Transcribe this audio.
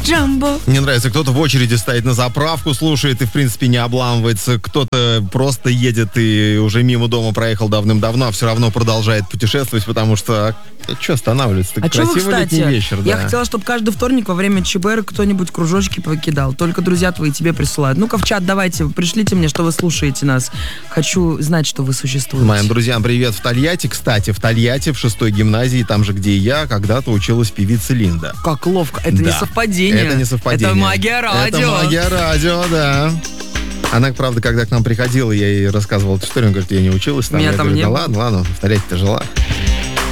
Джамбо. Мне нравится, кто-то в очереди стоит на заправку, слушает и, в принципе, не обламывается. Кто-то просто едет и уже мимо дома проехал давным-давно, а все равно продолжает путешествовать, потому что... Что останавливается? А что вы, Красивый кстати, летний вечер, я да. хотела, чтобы каждый вторник во время ЧБР кто-нибудь кружочки покидал. Только друзья твои тебе присылают. Ну-ка в чат давайте, пришлите мне, что вы слушаете нас. Хочу знать, что вы существуете. Моим друзьям привет в Тольятти. Кстати, в Тольятти, в 6-й гимназии, там же, где и я, когда-то училась певица Линда. Как ловко. Это не совпадение. Это не совпадение. Это магия радио. Это магия радио, да. Она, правда, когда к нам приходила, я ей рассказывал эту историю, она говорит, я не училась там. Меня Я там говорю, не да было. ладно, в Тольятти-то жила.